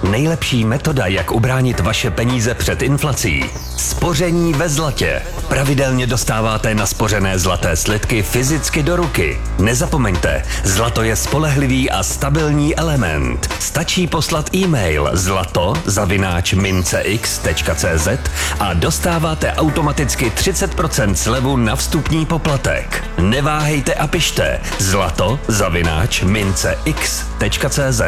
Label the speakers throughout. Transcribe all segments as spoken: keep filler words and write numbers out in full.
Speaker 1: Nejlepší metoda, jak ubránit vaše peníze před inflací. Spoření ve zlatě. Pravidelně dostáváte naspořené zlaté slitky fyzicky do ruky. Nezapomeňte, zlato je spolehlivý a stabilní element. Stačí poslat e-mail zlato zavináč mincex tečka cz a dostáváte automaticky třicet procent slevu na vstupní poplatek. Neváhejte a pište zlato zavináč mincex tečka cz.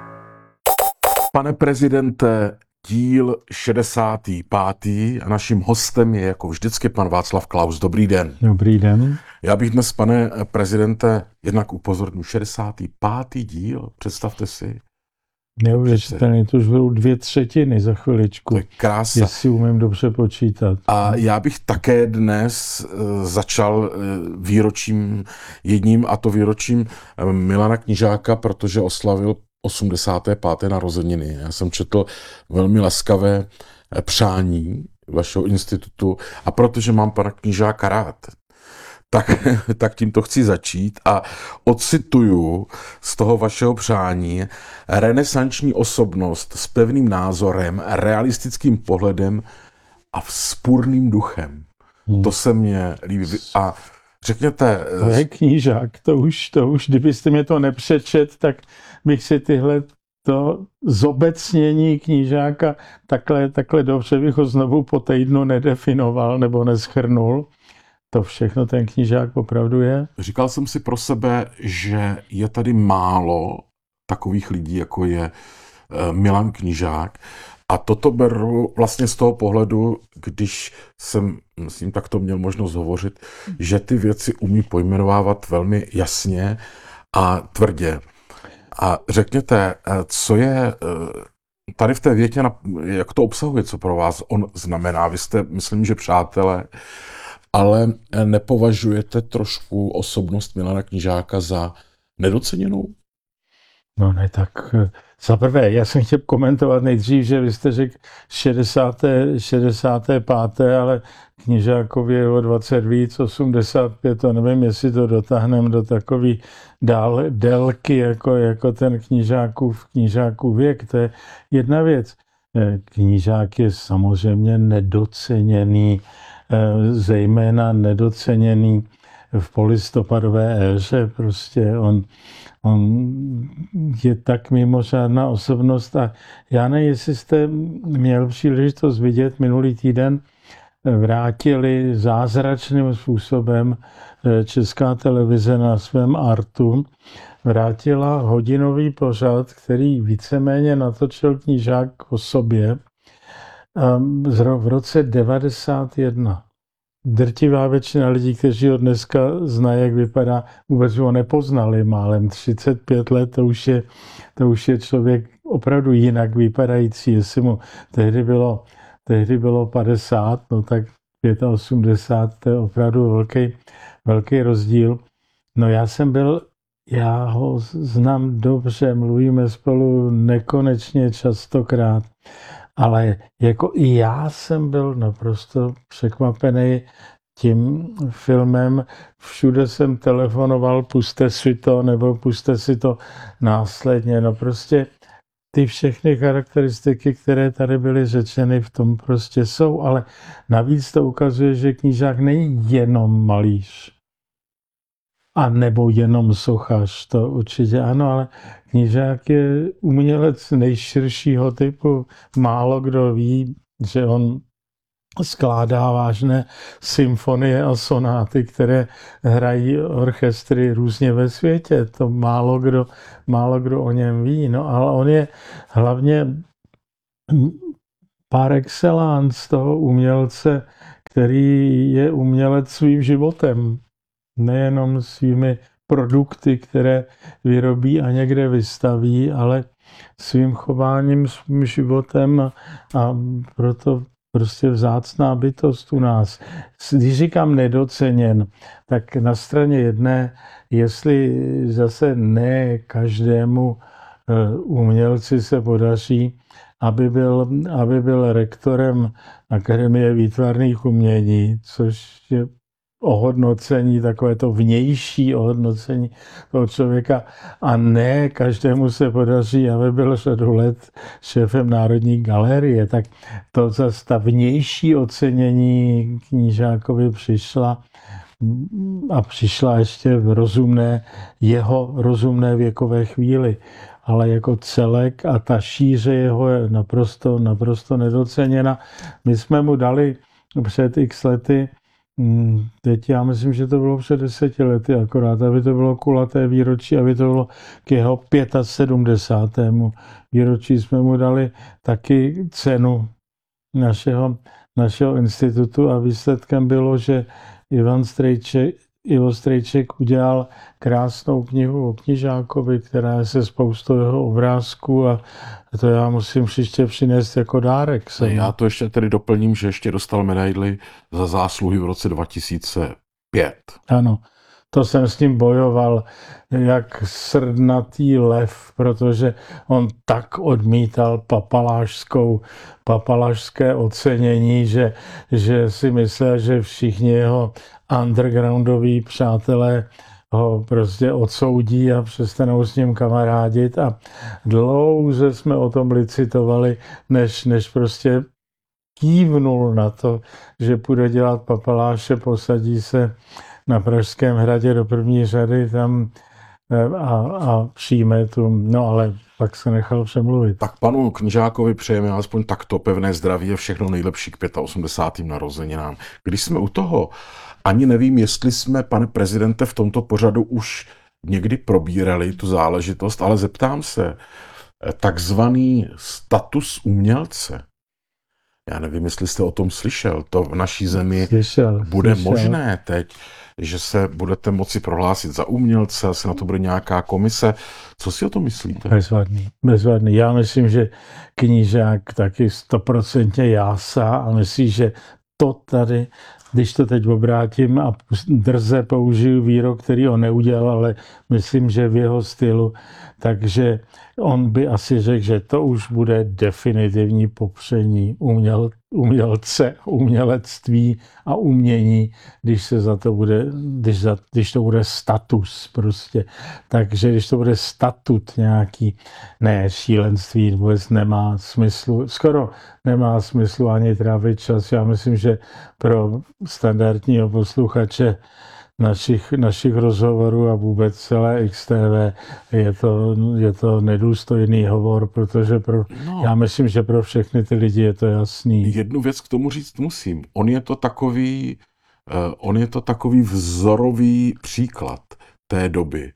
Speaker 2: Pane prezidente, díl šedesátý pátý a naším hostem je jako vždycky pan Václav Klaus. Dobrý den.
Speaker 3: Dobrý den.
Speaker 2: Já bych dnes, pane prezidente, jednak upozornil šedesátý pátý díl, představte si.
Speaker 3: Neuvěřitelně, to už budou dvě třetiny za chviličku.
Speaker 2: To je krása.
Speaker 3: Jestli umím dobře počítat.
Speaker 2: A já bych také dnes uh, začal uh, výročím jedním, a to výročím uh, Milana Knížáka, protože oslavil osmdesáté páté narozeniny. Já jsem četl velmi laskavé přání vašeho institutu a protože mám pana Knížáka rád, tak, tak tímto chci začít a ocituju z toho vašeho přání: renesanční osobnost s pevným názorem, realistickým pohledem a vzpůrným duchem. Hmm. To se mně líbí. A řekněte...
Speaker 3: To je Knížák, to už, to už, kdybyste mě to nepřečet, tak bych si tyhle to zobecnění Knížáka takhle, takhle dobře bych ho znovu po týdnu nedefinoval nebo neschrnul. To všechno ten Knížák opravdu je.
Speaker 2: Říkal jsem si pro sebe, že je tady málo takových lidí, jako je Milan Knížák. A toto beru vlastně z toho pohledu, když jsem s ním takto měl možnost hovořit, že ty věci umí pojmenovávat velmi jasně a tvrdě. A řekněte, co je tady v té větě, jak to obsahuje, co pro vás on znamená. Vy jste, myslím, že přátelé, ale nepovažujete trošku osobnost Milana Knížáka za nedoceněnou?
Speaker 3: No ne, tak za prvé, já jsem chtěl komentovat nejdřív, že vy jste řekl šedesáté páté ale Knížákově je o dvacet víc, osmdesát pět, to nevím, jestli to dotáhneme do takový dál, délky, jako, jako ten Knížákův, Knížákův věk. To je jedna věc. Knížák je samozřejmě nedoceněný, zejména nedoceněný v polistopadové éře. Prostě on, on je tak mimořádná osobnost a já nevím, jestli jste měl příležitost vidět minulý týden, vrátili zázračným způsobem Česká televize na svém artu, vrátila hodinový pořad, který víceméně natočil Knížák o sobě v roce devadesát jedna. Drtivá většina lidí, kteří ho dneska znají, jak vypadá, vůbec ho nepoznali, málem třicet pět let, to už je, to už je člověk opravdu jinak vypadající. Jestli mu tehdy bylo, tehdy bylo padesát, no tak osmdesát pět, to je opravdu velký, velký rozdíl. No já jsem byl, já ho znám dobře, mluvíme spolu nekonečně častokrát, ale jako i já jsem byl naprosto překvapený tím filmem. Všude jsem telefonoval, pusťte si to, nebo pusťte si to následně. No prostě ty všechny charakteristiky, které tady byly řečeny, v tom prostě jsou, ale navíc to ukazuje, že Knížák není jenom malíř. A nebo jenom sochař, to určitě ano, ale Knížák je umělec nejširšího typu. Málo kdo ví, že on skládá vážné symfonie a sonáty, které hrají orchestry různě ve světě. To málo kdo, málo kdo o něm ví. No, ale on je hlavně par excellence toho umělce, který je umělec svým životem. Nejenom svými produkty, které vyrobí a někde vystaví, ale svým chováním, svým životem a, a proto prostě vzácná bytost u nás. Když říkám nedoceněn, tak na straně jedné, jestli zase ne každému umělci se podaří, aby byl, aby byl rektorem Akademie výtvarných umění, což je ohodnocení, takové to vnější ohodnocení toho člověka a ne každému se podaří, aby byl řadu let šéfem Národní galerie, tak to zase ta vnější ocenění Knížákovi přišla a přišla ještě v rozumné, jeho rozumné věkové chvíli, ale jako celek a ta šíře jeho je naprosto, naprosto nedoceněna. My jsme mu dali před x lety, teď já myslím, že to bylo před deseti lety akorát, aby to bylo kulaté výročí, aby to bylo k jeho sedmdesátému pátému výročí jsme mu dali taky cenu našeho, našeho institutu a výsledkem bylo, že Ivan Strejček, Ivo Strejček udělal krásnou knihu o Knižákovi, která je se spoustou jeho obrázků a to já musím příště přinést jako dárek. Sem.
Speaker 2: Já to ještě tedy doplním, že ještě dostal medaili za zásluhy v roce dva tisíce pět.
Speaker 3: Ano, to jsem s ním bojoval jak srdnatý lev, protože on tak odmítal papalášskou, papalášské ocenění, že, že si myslel, že všichni jeho undergroundoví přátelé ho prostě odsoudí a přestanou s ním kamarádit a dlouze jsme o tom licitovali, než, než prostě kývnul na to, že půjde dělat papaláše, posadí se na Pražském hradě do první řady tam a, a přijme tu, no ale pak se nechal přemluvit.
Speaker 2: Tak panu Knižákovi přejeme alespoň takto pevné zdraví a všechno nejlepší k osmdesátým pátým narozeninám. Když jsme u toho, ani nevím, jestli jsme, pane prezidente, v tomto pořadu už někdy probírali tu záležitost, ale zeptám se, takzvaný status umělce, já nevím, jestli jste o tom slyšel, to v naší zemi
Speaker 3: slyšel,
Speaker 2: bude
Speaker 3: slyšel.
Speaker 2: možné teď, že se budete moci prohlásit za umělce, asi na to bude nějaká komise. Co si o tom myslíte?
Speaker 3: Bezvadný, bezvadný. Já myslím, že Knížák taky stoprocentně jásá a myslí, že to tady, když to teď obrátím a drze použiju výrok, který on neudělal, ale myslím, že v jeho stylu, takže on by asi řekl, že to už bude definitivní popření uměl, umělce, umělectví a umění, když se za to bude, když, za, když to bude status prostě. Takže když to bude statut nějaký, ne, šílenství vůbec nemá smyslu, skoro nemá smyslu ani trávit čas. Já myslím, že pro standardního posluchače našich, našich rozhovorů a vůbec celé X T V je to, je to nedůstojný hovor, protože pro, no, já myslím, že pro všechny ty lidi je to jasný.
Speaker 2: Jednu věc k tomu říct musím. On je to takový, uh, on je to takový vzorový příklad té doby.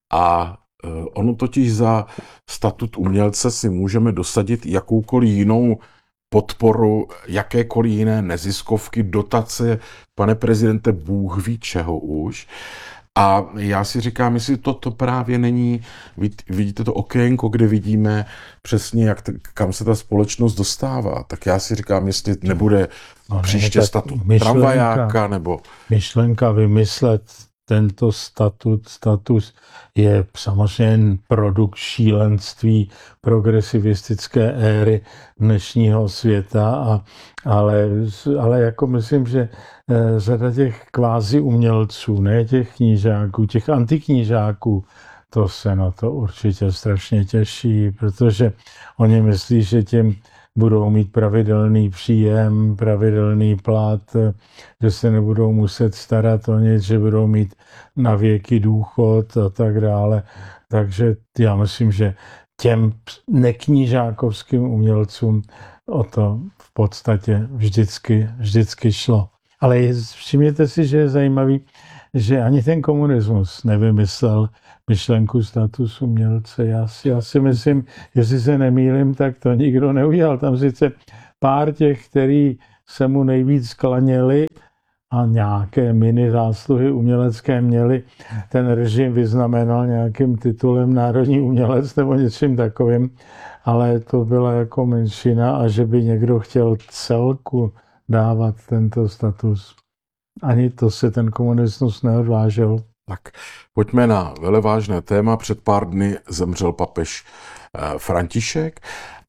Speaker 2: A uh, ono totiž za statut umělce si můžeme dosadit jakoukoliv jinou podporu, jakékoliv jiné neziskovky, dotace, pane prezidente, Bůh ví čeho už. A já si říkám, jestli toto právě není, vidíte to okénko, kde vidíme přesně, jak t- kam se ta společnost dostává, tak já si říkám, jestli nebude no, příště statut tramvajáka, nebo...
Speaker 3: Myšlenka vymyslet tento statut, status je samozřejmě produkt šílenství progresivistické éry dnešního světa, a, ale, ale jako myslím, že řada těch kvázi umělců, ne těch knížáků, těch antiknížáků, to se na to určitě strašně těší, protože oni myslí, že tím budou mít pravidelný příjem, pravidelný plat, že se nebudou muset starat o nic, že budou mít na věky důchod a tak dále. Takže já myslím, že těm neknížákovským umělcům o to v podstatě vždycky, vždycky šlo. Ale všimněte si, že je zajímavý, že ani ten komunismus nevymyslel myšlenku statusu umělce. Já si, já si myslím, jestli se nemýlím, tak to nikdo neudělal. Tam sice pár těch, který se mu nejvíc klaněli a nějaké mini zásluhy umělecké měli, ten režim vyznamenal nějakým titulem národní umělec nebo něčím takovým, ale to byla jako menšina a že by někdo chtěl celku dávat tento status. Ani to se ten komunismus neodvážil.
Speaker 2: Tak pojďme na velevážné téma. Před pár dny zemřel papež František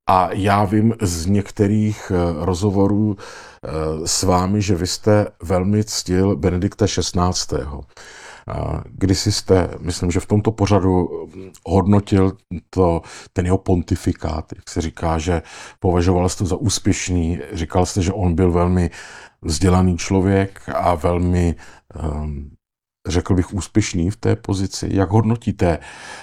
Speaker 2: A já vím z některých rozhovorů s vámi, že vy jste velmi ctil Benedikta šestnáctého. Kdysi jste, myslím, že v tomto pořadu hodnotil to, ten jeho pontifikát, jak se říká, že považoval jste za úspěšný, říkal jste, že on byl velmi vzdělaný člověk a velmi, řekl bych, úspěšný v té pozici. Jak hodnotíte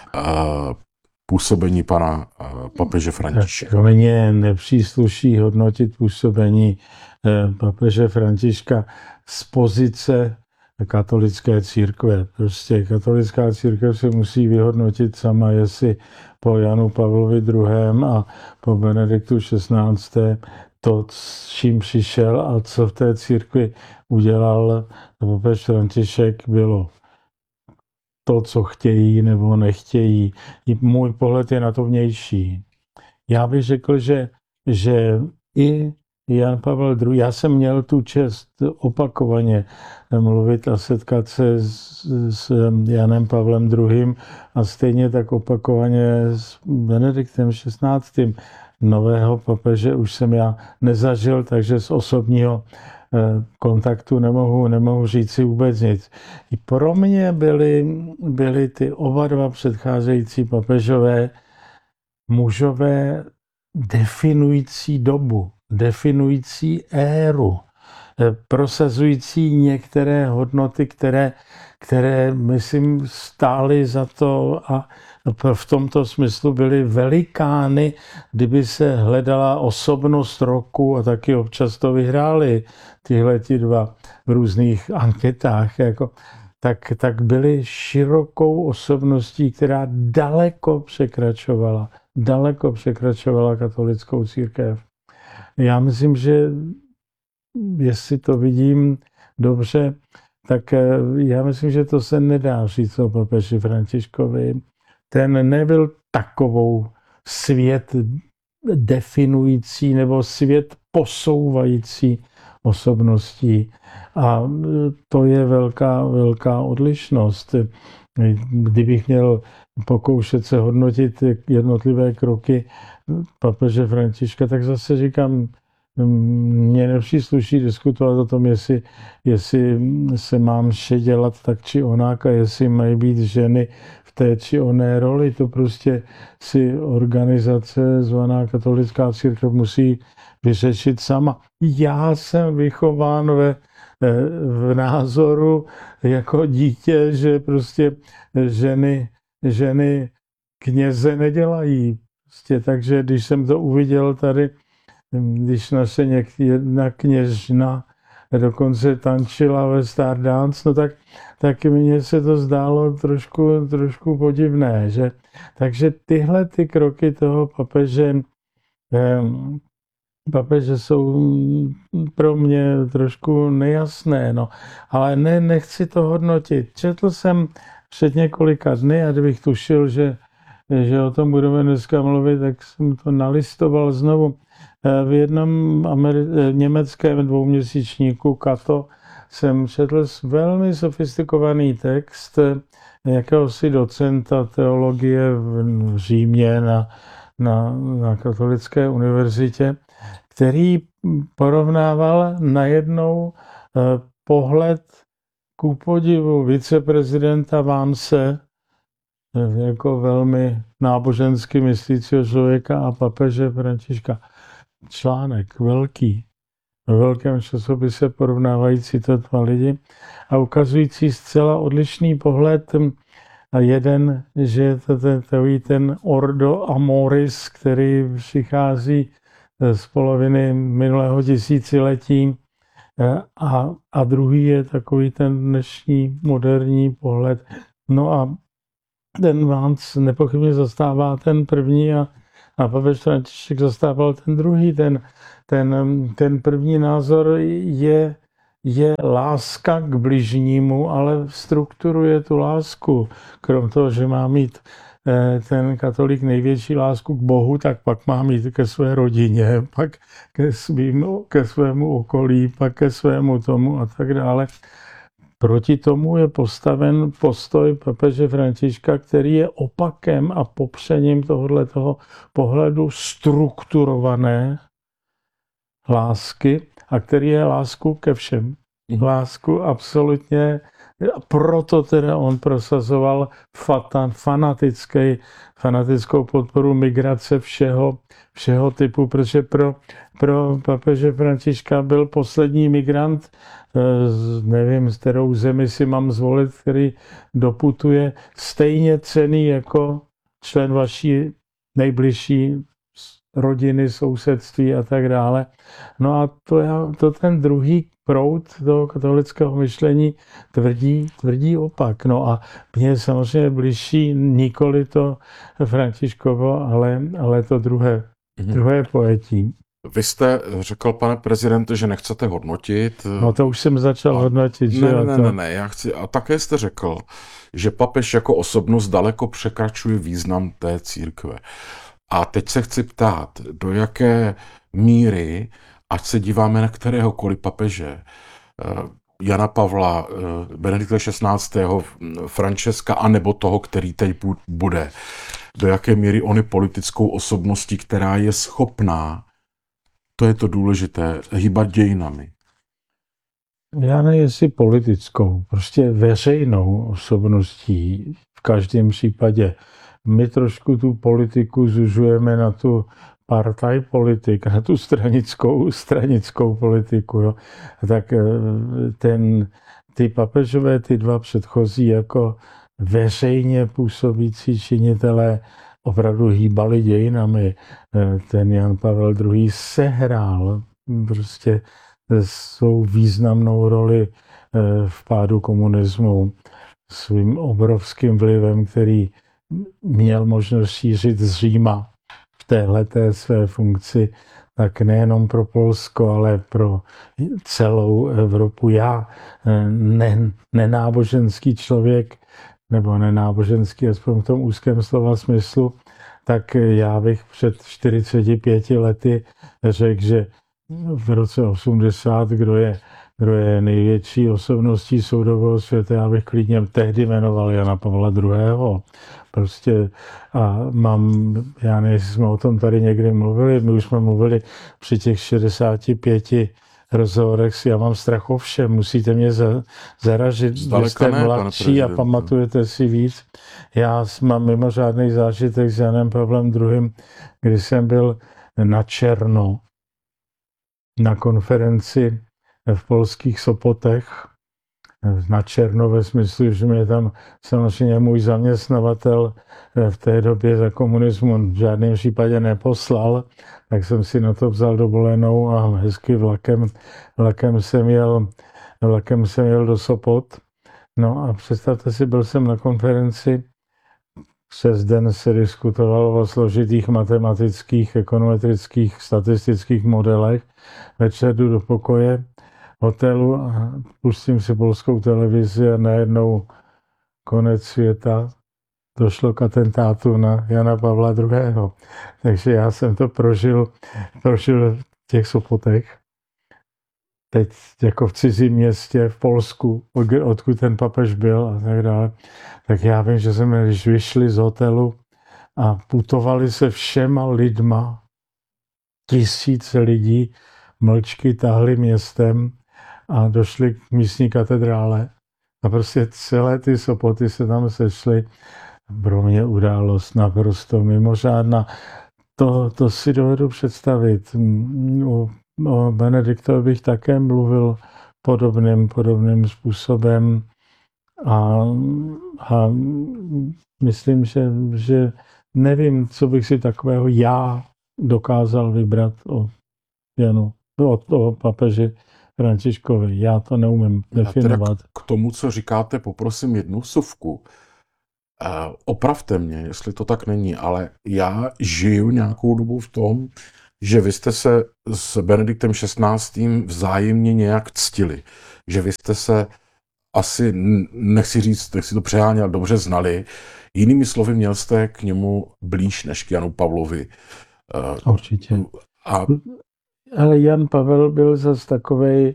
Speaker 2: působení pana papeže Františka?
Speaker 3: Mně nepřísluší hodnotit působení papeže Františka z pozice katolické církve. Prostě katolická církev se musí vyhodnotit sama, jestli po Janu Pavlovi druhém. a po Benediktu šestnáctém. to, s čím přišel a co v té církvi udělal papež František, bylo to, co chtějí nebo nechtějí. Můj pohled je na to vnější. Já bych řekl, že, že i Jan Pavel druhý. Já jsem měl tu čest opakovaně mluvit a setkat se s, s Janem Pavlem druhým. a stejně tak opakovaně s Benediktem šestnáctým. Nového papeže už jsem já nezažil, takže z osobního kontaktu nemohu, nemohu říct si vůbec nic. I pro mě byly, byly ty oba dva předcházející papežové mužové definující dobu, definující éru, prosazující některé hodnoty, které, které myslím, stály za to a v tomto smyslu byly velikány, kdyby se hledala osobnost roku a taky občas to vyhráli tyhle ti dva v různých anketách, jako, tak, tak byly širokou osobností, která daleko překračovala, daleko překračovala katolickou církev. Já myslím, že jestli to vidím dobře, tak já myslím, že to se nedá říct o papeži Františkovi. Ten nebyl takovou svět definující nebo svět posouvající osobností. A to je velká, velká odlišnost. Kdybych měl pokoušet se hodnotit jednotlivé kroky papeže Františka, tak zase říkám, mně nepřísluší diskutovat o tom, jestli, jestli se mám vše dělat tak či onak a jestli mají být ženy v té či oné roli. To prostě si organizace zvaná katolická církev musí vyřešit sama. Já jsem vychován ve, v názoru jako dítě, že prostě ženy, ženy kněze nedělají. Prostě, takže když jsem to uviděl tady, když naše jedna kněžna dokonce tančila ve Stardance, no tak, tak mně se to zdálo trošku, trošku podivné. Že? Takže tyhle ty kroky toho papeže, eh, papeže jsou pro mě trošku nejasné, no. Ale ne, nechci to hodnotit. Četl jsem před několika dny a kdybych tušil, že, že o tom budeme dneska mluvit, tak jsem to nalistoval znovu. V jednom ameri- německém dvouměsíčníku Kato jsem četl velmi sofistikovaný text jakéhosi docenta teologie v Římě na, na, na katolické univerzitě, který porovnával najednou pohled ku podivu viceprezidenta Vance jako velmi nábožensky myslícího člověka a papeže Františka. Článek velký, ve velkém časopise porovnávající to dva lidi a ukazující zcela odlišný pohled. A jeden, že je to ten, ten ordo amoris, který přichází z poloviny minulého tisíciletí a, a druhý je takový ten dnešní moderní pohled. No a ten Vance nepochybně zastává ten první a A papež František zastával ten druhý. Ten, ten, ten první názor je, je láska k bližnímu, ale strukturuje tu lásku. Krom toho, že má mít ten katolík největší lásku k Bohu, tak pak má mít ke své rodině, pak ke, svým, ke svému okolí, pak ke svému tomu a tak dále. Proti tomu je postaven postoj papeže Františka, který je opakem a popřením tohoto pohledu strukturované lásky a který je lásku ke všem. Lásku absolutně, proto teda on prosazoval fatan, fanatický, fanatickou podporu migrace všeho, všeho typu, protože pro, pro papeže Františka byl poslední migrant, nevím, z kterou zemi si mám zvolit, který doputuje, stejně cenný jako člen vaší nejbližší rodiny, sousedství a tak dále. No a to, já, to ten druhý proud toho katolického myšlení tvrdí, tvrdí opak. No a mně je samozřejmě bližší nikoli to Františkovo, ale, ale to druhé, mm-hmm. druhé pojetí.
Speaker 2: Vy jste řekl, pane prezidente, že nechcete hodnotit.
Speaker 3: No to už jsem začal a... hodnotit.
Speaker 2: Ne,
Speaker 3: že
Speaker 2: ne, ne,
Speaker 3: to...
Speaker 2: ne, ne, já chci. A také jste řekl, že papež jako osobnost daleko překračuje význam té církve. A teď se chci ptát, do jaké míry, ať se díváme na kteréhokoliv papeže, Jana Pavla, Benedikta šestnáctého, Francesca, anebo toho, který teď bude, do jaké míry on je politickou osobností, která je schopná, to je to důležité, hýbat dějinami.
Speaker 3: Já ne, jestli politickou, prostě veřejnou osobností v každém případě. My trošku tu politiku zužujeme na tu partaj politik, na tu stranickou, stranickou politiku. Jo. Tak ten, ty papežové, ty dva předchozí jako veřejně působící činitelé opravdu hýbali dějinami. Ten Jan Pavel druhý. sehrál prostě svou významnou roli v pádu komunismu svým obrovským vlivem, který měl možnost šířit z Říma v téhleté své funkci, tak nejenom pro Polsko, ale pro celou Evropu. Já, ne, nenáboženský člověk, nebo nenáboženský, aspoň v tom úzkém slova smyslu, tak já bych před čtyřiceti pěti lety řekl, že v roce osmdesát, kdo je, kdo je největší osobností soudového světa, já bych klidně tehdy jmenoval Jana Pavla druhého. Prostě a mám, já nevím, jestli jsme o tom tady někdy mluvili, my už jsme mluvili při těch šedesáti pěti rozhovorech, já mám strach o všem, musíte mě za, zaražit, že jste ne, mladší a pamatujete si víc. Já mám mimořádný zážitek s Janem Pavlem druhým, kdy jsem byl na černo na konferenci v polských Sopotech, na černo ve smyslu, že mě tam samozřejmě můj zaměstnavatel v té době za komunismu v žádném případě neposlal, tak jsem si na to vzal dovolenou a hezky vlakem, vlakem, jsem jel, vlakem jsem jel do Sopot. No a představte si, byl jsem na konferenci, přes den se diskutovalo o složitých matematických, ekonometrických, statistických modelech. Večer jdu do pokoje hotelu a pustím si polskou televizi a najednou konec světa. Došlo k atentátu na Jana Pavla druhého. Takže já jsem to prožil, prožil v těch Sopotech. Teď jako v cizím městě, v Polsku, odkud ten papež byl a tak dále. Tak já vím, že jsme, když vyšli z hotelu a putovali se všema lidma, tisíce lidí, mlčky tahli městem a došli k místní katedrále. A prostě celé ty Sopoty se tam sešly. Pro mě událost naprosto mimořádná. To, to si dovedu představit. O, o Benediktovi bych také mluvil podobným, podobným způsobem. A, a myslím, že, že nevím, co bych si takového já dokázal vybrat o Janu, od toho papeži Františkovi. Já to neumím definovat.
Speaker 2: K tomu, co říkáte, poprosím jednu vsuvku. Uh, opravte mě, jestli to tak není, ale já žiju nějakou dobu v tom, že vy jste se s Benediktem šestnáctým vzájemně nějak ctili. Že vy jste se asi, nechci říct, nechci to přehánět, dobře znali. Jinými slovy, měl jste k němu blíž než k Janu Pavlovi.
Speaker 3: Uh, Určitě.
Speaker 2: A...
Speaker 3: Ale Jan Pavel byl zase takovej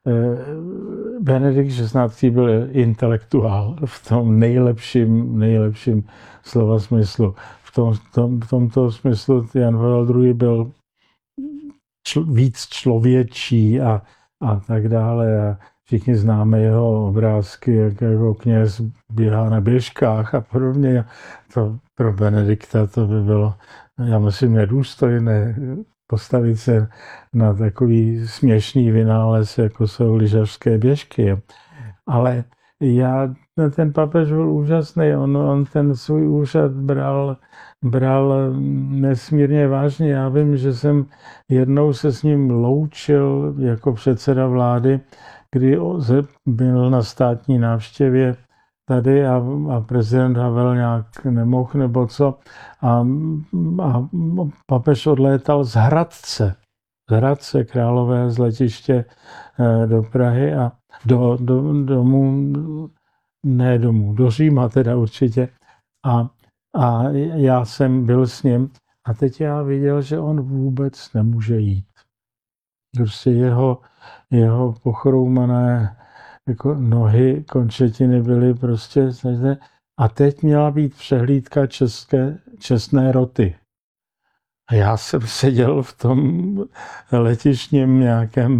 Speaker 3: Benedikt šestnáctý byl intelektuál v tom nejlepším, nejlepším slova smyslu. V, tom, tom, v tomto smyslu Jan Pavel druhý. byl čl, víc člověčí a, a tak dále. A všichni známe jeho obrázky, jak jako kněz běhá na běžkách a podobně. To pro Benedikta to by bylo, já myslím, nedůstojné postavit se na takový směšný vynález, jako jsou lyžařské běžky. Ale já, ten papež byl úžasný, on, on ten svůj úřad bral, bral nesmírně vážně. Já vím, že jsem jednou se s ním loučil jako předseda vlády, kdy byl na státní návštěvě tady a, a prezident Havel nějak nemohl nebo co. A, a papež odlétal z Hradce, z Hradce Králové z letiště do Prahy a do, do domů, ne domů, do Říma teda určitě. A, a já jsem byl s ním a teď já viděl, že on vůbec nemůže jít. Prostě jeho, jeho pochroumané jako nohy, končetiny byly prostě. A teď měla být přehlídka české, čestné roty. A já jsem seděl v tom letišním nějakém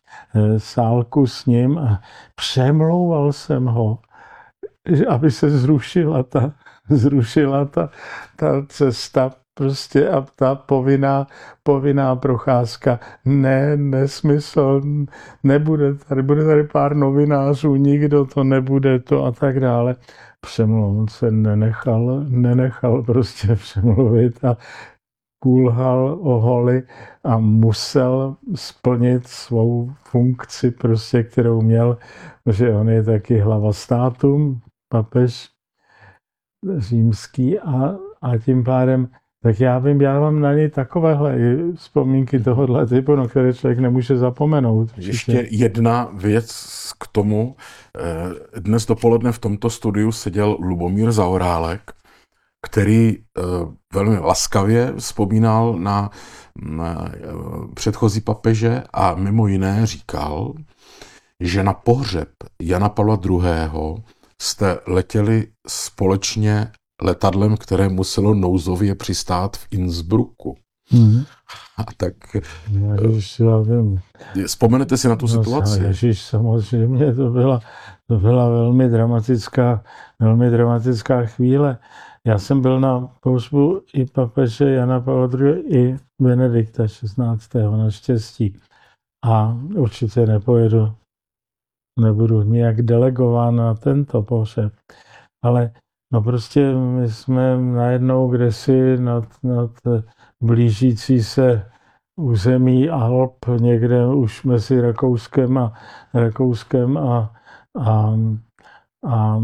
Speaker 3: sálku s ním a přemlouval jsem ho, aby se zrušila ta, zrušila ta, ta cesta prostě a ta povinná, povinná procházka. Ne, nesmysl, nebude tady, bude tady pár novinářů, nikdo to nebude to a tak dále. Přemlouvat se nenechal, nenechal prostě přemluvit a kulhal o holi a musel splnit svou funkci, prostě, kterou měl, protože on je taky hlava státu, papež římský a, a tím pádem, tak já vím, já mám na něj takovéhle vzpomínky tohohle typu, na které člověk nemůže zapomenout.
Speaker 2: Ještě jedna věc k tomu. Dnes dopoledne v tomto studiu seděl Lubomír Zaorálek, který velmi laskavě vzpomínal na, na předchozí papeže a mimo jiné říkal, že na pohřeb Jana Pavla druhého. jste letěli společně letadlem, které muselo nouzově přistát v Innsbrucku. Mm. A tak
Speaker 3: Ježiš, já vím.
Speaker 2: Vzpomenete si na tu
Speaker 3: no,
Speaker 2: situaci?
Speaker 3: Ježiš, samozřejmě, to byla, to byla velmi dramatická, velmi dramatická chvíle. Já jsem byl na pohřbu i papeže Jana Pavla druhého. i Benedikta šestnáctého. naštěstí. A určitě nepojedu, nebudu nějak delegován na tento pohřeb. Ale no prostě my jsme najednou kdesi nad, nad blížící se území Alp, někde už mezi Rakouskem a, Rakouskem a, a, a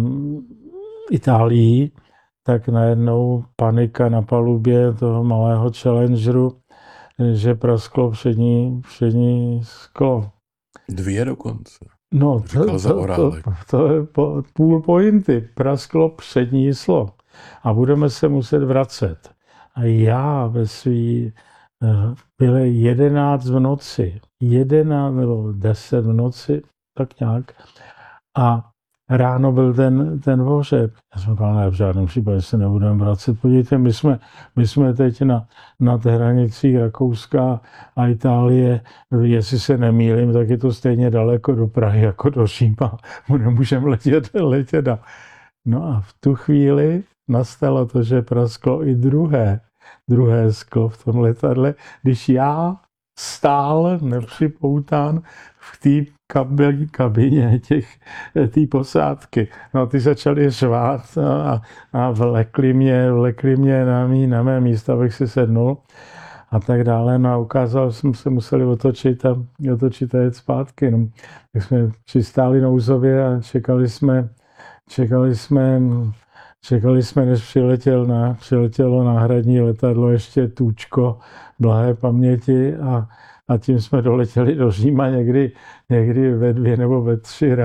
Speaker 3: Itálií, tak najednou panika na palubě toho malého Challengeru, že prasklo přední, přední sklo.
Speaker 2: Dvě dokonce.
Speaker 3: No, to, to, to, to je po, půl pointy. Prasklo přední sklo. A budeme se muset vracet. A já ve svý bylo jedenáct v noci. Jedenáct nebo deset v noci, tak nějak. A ráno byl ten, ten pohřeb. Já jsem říkal, ne, v žádném případě se nebudeme vracet. Podívejte, my jsme, my jsme teď na, na té hranicích Rakouska a Itálie. Jestli se nemýlím, tak je to stejně daleko do Prahy jako do Říma. Nemůžeme letět, letět. No a v tu chvíli nastalo to, že prasklo i druhé, druhé sklo v tom letadle, když já stál nepřipoután v té kabině těch, té posádky. No, ty začali řvát a, a vlekli mě, vlekli mě na, mý, na mé místo, abych si sednul a tak dále. No a ukázal, že jsme se museli otočit a otočit a jet zpátky. No, tak jsme přistáli nouzově a čekali jsme, čekali jsme, čekali jsme, než přiletěl na, přiletělo náhradní letadlo ještě Tůčko blahé paměti a A tím jsme doletěli do Říma někdy, někdy ve dvě nebo ve tři